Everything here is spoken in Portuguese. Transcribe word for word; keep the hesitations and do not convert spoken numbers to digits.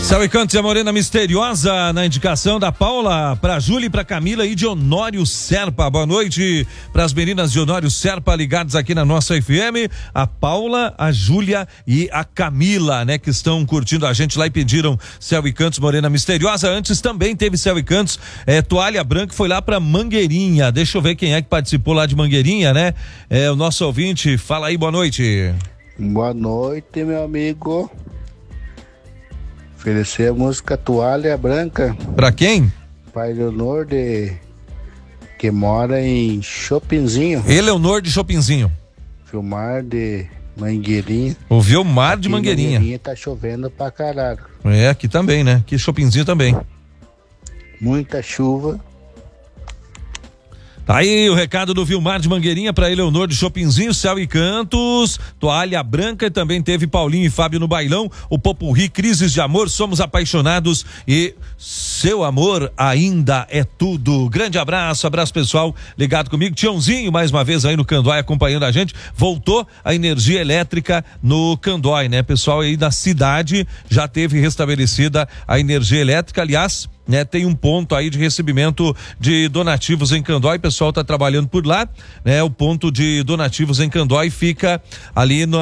Céu e Cantos e a Morena Misteriosa na indicação da Paula, pra Júlia, pra Camila e de Honório Serpa. Boa noite para as meninas de Honório Serpa ligadas aqui na nossa F M. A Paula, a Júlia e a Camila, né, que estão curtindo a gente lá e pediram Céu e Cantos, Morena Misteriosa. Antes também teve Céu e Cantos, é, Toalha Branca, foi lá pra Mangueirinha. Deixa eu ver quem é que participou lá de Mangueirinha, né? É o nosso ouvinte. Fala aí, boa noite. Boa noite, meu amigo. Oferecer a música Toalha Branca. Pra quem? Pai Leonor, de... que mora em Chopinzinho. Eleonor de Chopinzinho. Filmar de Mangueirinha. O Vilmar de Aqui Mangueirinha. Mangueirinha tá chovendo pra caralho. É, aqui também, né? Aqui Chopinzinho também. Muita chuva. Tá aí o recado do Vilmar de Mangueirinha para Eleonor de Chopinzinho, Céu e Cantos, Toalha Branca, e também teve Paulinho e Fábio no bailão, o Popurrí, Crises de Amor, Somos Apaixonados e Seu Amor Ainda é Tudo. Grande abraço, abraço pessoal ligado comigo. Tiãozinho mais uma vez aí no Candói acompanhando a gente. Voltou a energia elétrica no Candói, né? Pessoal aí da cidade já teve restabelecida a energia elétrica, aliás, né, tem um ponto aí de recebimento de donativos em Candói, o pessoal tá trabalhando por lá, né? O ponto de donativos em Candói fica ali no